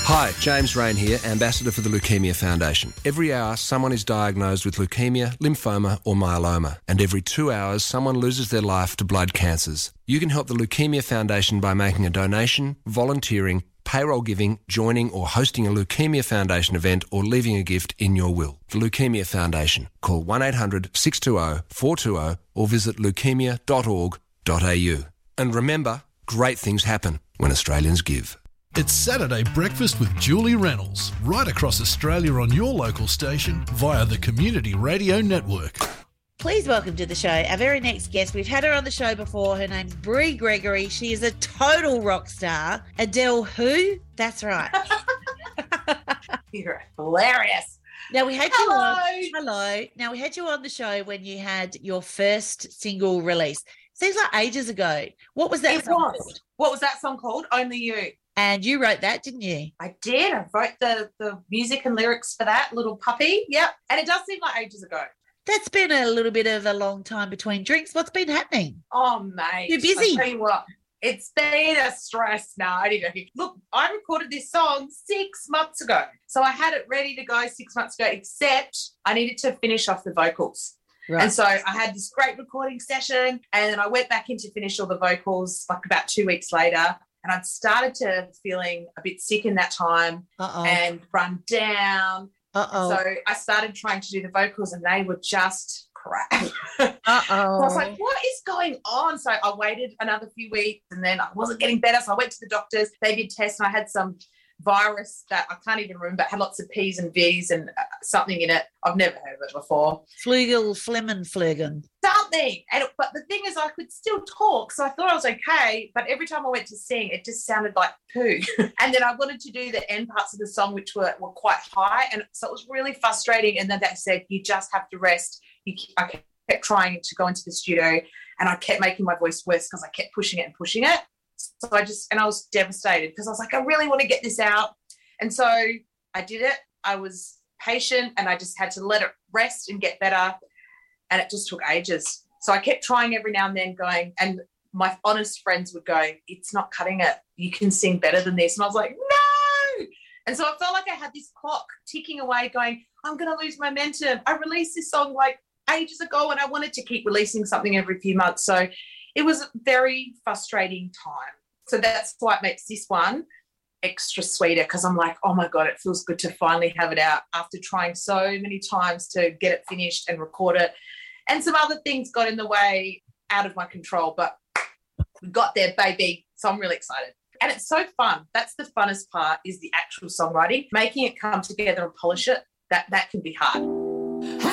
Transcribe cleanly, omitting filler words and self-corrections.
Hi, James Rain here, Ambassador for the Leukemia Foundation. Every hour, someone is diagnosed with leukemia, lymphoma or myeloma, and every 2 hours, someone loses their life to blood cancers. You can help the Leukemia Foundation by making a donation, volunteering, payroll giving, joining or hosting a Leukemia Foundation event or leaving a gift in your will. The Leukemia Foundation. Call 1-800-620-420 or visit leukemia.org.au. And remember, great things happen when Australians give. It's Saturday Breakfast with Julie Reynolds, right across Australia on your local station via the Community Radio Network. Please welcome to the show our very next guest. We've had her on the show before. Her name's Brie Gregory. She is a total rock star. Adele who? That's right. You're hilarious. Now we had you on. Hello. Now we had you on the show when you had your first single release. Seems like ages ago. What was that song called? What was that song called? Only You. And you wrote that, didn't you? I did. I wrote the music and lyrics for that, Little Puppy. Yep. And it does seem like ages ago. That's been a little bit of a long time between drinks. What's been happening? Oh, mate. You're busy. I'll tell you what. It's been a stress now. Look, I recorded this song 6 months ago. So I had it ready to go 6 months ago, except I needed to finish off the vocals. Right. And so I had this great recording session and then I went back in to finish all the vocals like about 2 weeks later. And I'd started to feeling a bit sick in that time and run down. So I started trying to do the vocals and they were just crap. So I was like, what is going on? So I waited another few weeks and then I wasn't getting better. So I went to the doctors. They did tests and I had some virus that I can't even remember, had lots of P's and V's and something in it. I've never heard of it before. Flegeln. Something. But the thing is I could still talk, so I thought I was okay, but every time I went to sing, it just sounded like poo. And then I wanted to do the end parts of the song, which were quite high, and so it was really frustrating. And then they said, you just have to rest. I kept trying to go into the studio, and I kept making my voice worse because I kept pushing it. So I was devastated because I was like, I really want to get this out. And so I did it. I was patient and I just had to let it rest and get better. And it just took ages. So I kept trying every now and then and my honest friends would go, it's not cutting it. You can sing better than this. And I was like, no. And so I felt like I had this clock ticking away going, I'm going to lose momentum. I released this song like ages ago and I wanted to keep releasing something every few months. So it was a very frustrating time. So that's why it makes this one extra sweeter because I'm like, oh, my God, it feels good to finally have it out after trying so many times to get it finished and record it. And some other things got in the way out of my control, but we got there, baby. So I'm really excited. And it's so fun. That's the funnest part is the actual songwriting, making it come together and polish it. That can be hard.